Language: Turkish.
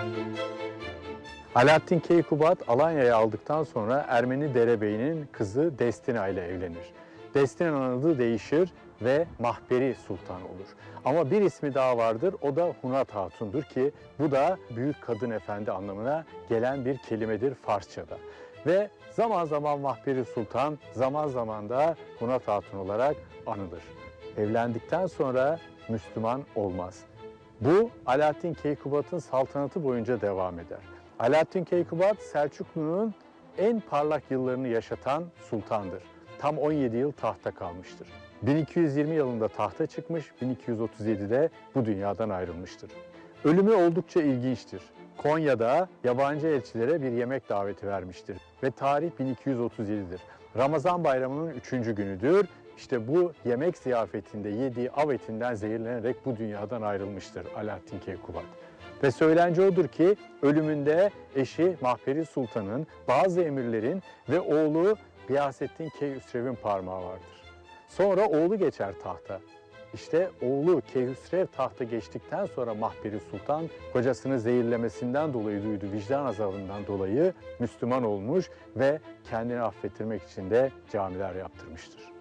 Alaaddin Keykubat Alanya'ya aldıktan sonra Ermeni derebeyinin kızı Destina ile evlenir. Destina'nın adı değişir ve Mahperi Sultan olur. Ama bir ismi daha vardır, o da Hunat Hatun'dur ki bu da büyük kadın efendi anlamına gelen bir kelimedir Farsça'da. Ve zaman zaman Mahperi Sultan, zaman zaman da Hunat Hatun olarak anılır. Evlendikten sonra Müslüman olmaz. Bu Alaaddin Keykubat'ın saltanatı boyunca devam eder. Alaaddin Keykubat Selçuklu'nun en parlak yıllarını yaşatan sultandır. Tam 17 yıl tahta kalmıştır. 1220 yılında tahta çıkmış, 1237'de bu dünyadan ayrılmıştır. Ölümü oldukça ilginçtir. Konya'da yabancı elçilere bir yemek daveti vermiştir ve tarih 1237'dir. Ramazan bayramının 3. günüdür. İşte bu yemek ziyafetinde yediği av etinden zehirlenerek bu dünyadan ayrılmıştır Alaaddin Keykubat. Ve söylence odur ki ölümünde eşi Mahperi Sultan'ın, bazı emirlerin ve oğlu Gıyasettin Keyhüsrev'in parmağı vardır. Sonra oğlu geçer tahta. İşte oğlu Keyhüsrev tahta geçtikten sonra Mahperi Sultan kocasını zehirlemesinden dolayı duyduğu vicdan azabından dolayı Müslüman olmuş ve kendini affettirmek için de camiler yaptırmıştır.